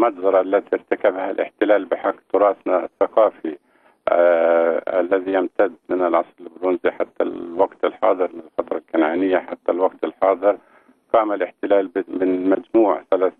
المجزرة التي ارتكبها الاحتلال بحق تراثنا الثقافي الذي يمتد من العصر البرونزي حتى الوقت الحاضر، من الفترة الكنعانية حتى الوقت الحاضر. قام الاحتلال من مجموع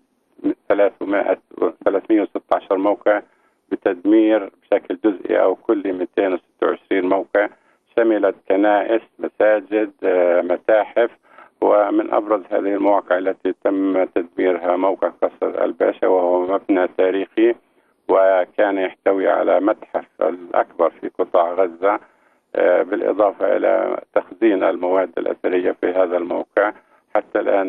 316 موقع بتدمير بشكل جزئي أو كلي 226 موقع، شملت كنائس، مساجد، متاحف. ومن أبرز هذه المواقع التي تم تدميرها موقع قصر الباشا، وهو مبنى تاريخي وكان يحتوي على متحف الأكبر في قطاع غزة، بالإضافة إلى تخزين المواد الأثرية في هذا الموقع. حتى الآن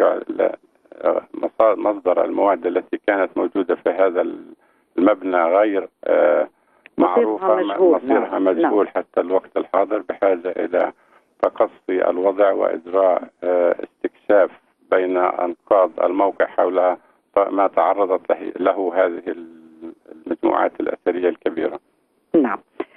مصدر المواد التي كانت موجودة في هذا المبنى غير معروفة، مصيرها مجهول حتى الوقت الحاضر، بحاجة إلى تقصي الوضع وإجراء استكشاف بين أنقاض الموقع حول ما تعرضت له هذه المجموعات الأثرية الكبيرة. نعم.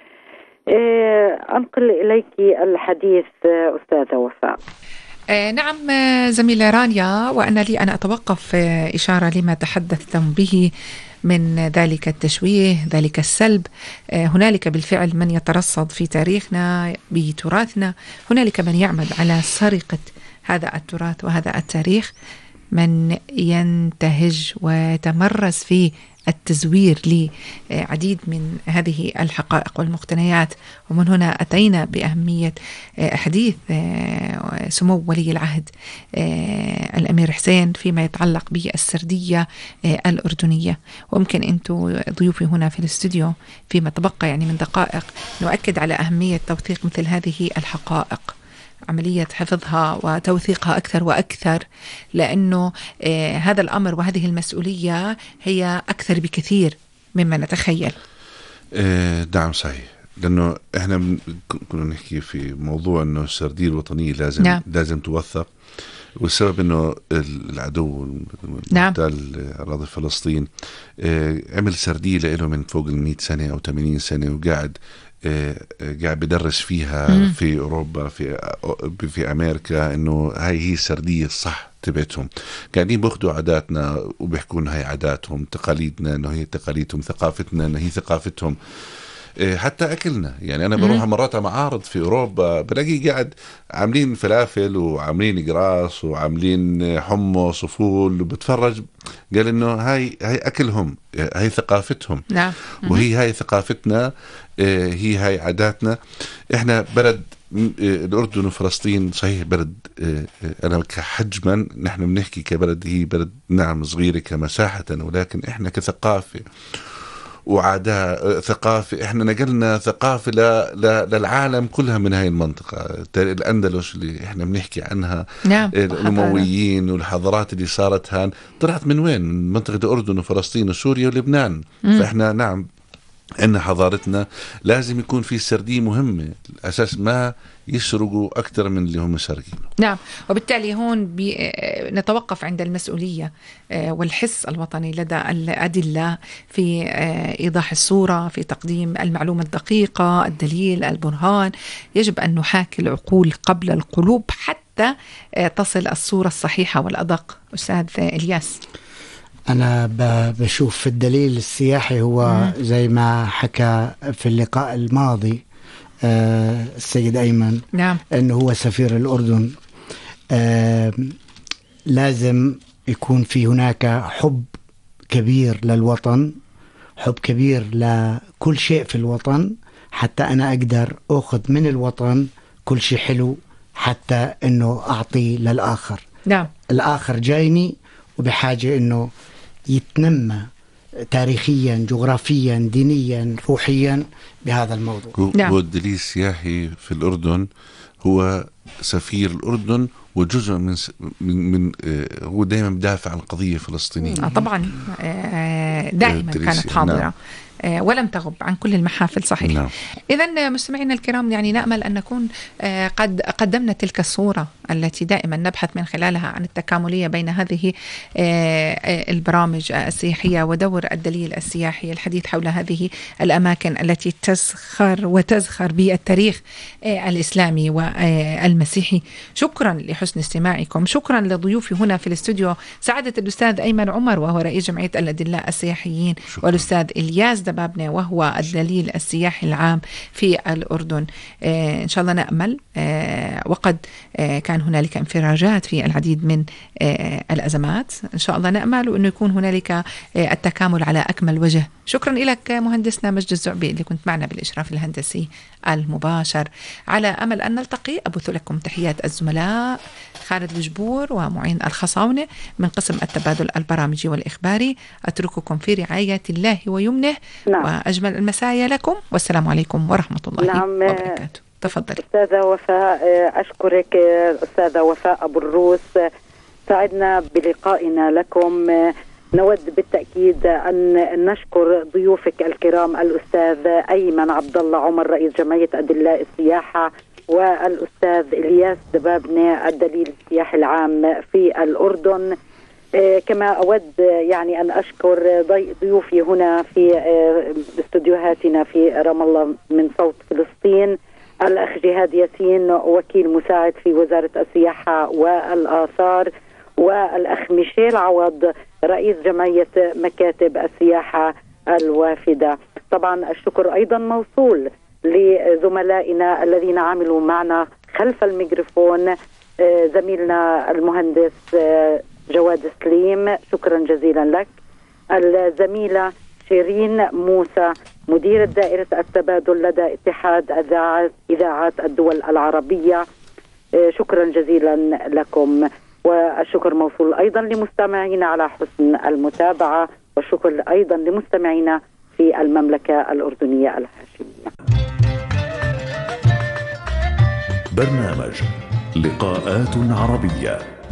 أنقل إليك الحديث أستاذة وفاء. نعم زميلة رانيا، وأنا لي أن أتوقف إشارة لما تحدثتم به من ذلك التشويه، ذلك السلب. هنالك بالفعل من يترصد في تاريخنا بتراثنا، هنالك من يعمل على سرقة هذا التراث وهذا التاريخ، من ينتهج ويتمرس في التزوير لعديد من هذه الحقائق والمقتنيات. ومن هنا أتينا بأهمية حديث سمو ولي العهد الأمير حسين فيما يتعلق بالسردية الأردنية. وممكن أنتم ضيوفي هنا في الاستوديو فيما تبقى يعني من دقائق نؤكد على أهمية توثيق مثل هذه الحقائق، عملية حفظها وتوثيقها أكثر وأكثر، لأنه هذا الأمر وهذه المسؤولية هي أكثر بكثير مما نتخيل. نعم صحيح، لأنه إحنا كنا نحكي في موضوع أنه السردية الوطنية لازم توثق، والسبب أنه العدو المحتل أراضي فلسطين عمل سردية له من فوق 100 سنة أو 80 سنة، وقاعد بدرس فيها في أوروبا، في أمريكا، إنه هاي هي السردية الصح تبعتهم. قاعدين بياخدوا عاداتنا وبيحكون هاي عاداتهم، تقاليدنا إنه هي تقاليدهم، ثقافتنا إنه هي ثقافتهم، حتى أكلنا. يعني أنا بروح مرات على معارض في أوروبا بلاقي قاعد عاملين فلافل وعاملين قراص وعاملين حمص وفول وبتفرج، قال إنه هاي أكلهم، هاي ثقافتهم. نعم. وهي هاي ثقافتنا، هي هاي عاداتنا. إحنا بلد الأردن وفلسطين صحيح بلد، أنا حجما نحن بنحكي كبلد هي بلد نعم صغيرة كمساحة، ولكن إحنا كثقافة وعادة ثقافة، إحنا نقلنا ثقافة للعالم كلها من هاي المنطقة. الأندلس اللي إحنا بنحكي عنها، نعم. الأمويين والحضارات اللي صارت هان طلعت من وين؟ من منطقة الأردن وفلسطين وسوريا ولبنان. فإحنا نعم إن حضارتنا لازم يكون في سردية مهمة، أساس ما يسرقوا أكثر من اللي هم سارقين. نعم. وبالتالي هون نتوقف عند المسؤولية والحس الوطني لدى الأدلة في إيضاح الصورة، في تقديم المعلومة الدقيقة، الدليل، البرهان. يجب أن نحاكي العقول قبل القلوب حتى تصل الصورة الصحيحة والأدق. أستاذ إلياس. أنا بشوف الدليل السياحي هو زي ما حكى في اللقاء الماضي السيد أيمن. نعم. أنه هو سفير الأردن. لازم يكون في هناك حب كبير للوطن، حب كبير لكل شيء في الوطن، حتى أنا أقدر أخذ من الوطن كل شيء حلو، حتى أنه أعطي للآخر. نعم. الآخر جايني وبحاجة أنه يتنمى تاريخيا، جغرافيا، دينيا، روحيا بهذا الموضوع. نعم. والدليل السياحي في الأردن هو سفير الأردن، وجزء من هو دائما بدافع عن القضية الفلسطينية. طبعا دائما كانت حاضرة. نعم. ولم تغب عن كل المحافل. صحيح. نعم. إذن مستمعينا الكرام، يعني نأمل أن نكون قد قدمنا تلك الصورة التي دائما نبحث من خلالها عن التكاملية بين هذه البرامج السياحية ودور الدليل السياحي، الحديث حول هذه الأماكن التي تزخر بالتاريخ الإسلامي والمسيحي. شكرا لحسن استماعكم، شكرا لضيوفي هنا في الاستوديو، سعادة الأستاذ أيمن عمر وهو رئيس جمعية الأدلاء السياحيين، والأستاذ إلياس دبابنة وهو الدليل السياحي العام في الأردن. إن شاء الله نأمل، وقد كان هنالك انفراجات في العديد من الأزمات، إن شاء الله نأمل أنه يكون هنالك التكامل على أكمل وجه. شكرا لك مهندسنا مجد الزعبي اللي كنت معنا بالإشراف الهندسي المباشر. على أمل أن نلتقي، أبث لكم تحيات الزملاء خالد الجبور ومعين الخصاونة من قسم التبادل البرامجي والإخباري. أترككم في رعاية الله ويمنه. وأجمل المسايا لكم، والسلام عليكم ورحمة الله وبركاته. تفضلي أستاذة وفاء. أشكرك أستاذة وفاء أبو الروس، سعدنا بلقائنا لكم. نود بالتأكيد أن نشكر ضيوفك الكرام الأستاذ أيمن عبد الله عمر رئيس جمعية أدلاء السياحة، والأستاذ إلياس دبابنة الدليل السياحي العام في الأردن. كما أود يعني أن أشكر ضيوفي هنا في استوديوهاتنا في رام الله من صوت فلسطين، الأخ جهاد ياسين وكيل مساعد في وزارة السياحة والآثار، والأخ ميشيل عوض رئيس جمعية مكاتب السياحة الوافدة. طبعا الشكر أيضا موصول لزملائنا الذين عملوا معنا خلف الميكروفون، زميلنا المهندس جواد سليم، شكرا جزيلا لك. الزميلة شيرين موسى مديرة دائرة التبادل لدى اتحاد إذاعات الدول العربية، شكرا جزيلا لكم. والشكر موصول أيضا لمستمعينا على حسن المتابعة، والشكر أيضا لمستمعينا في المملكة الأردنية الهاشمية. برنامج لقاءات عربية.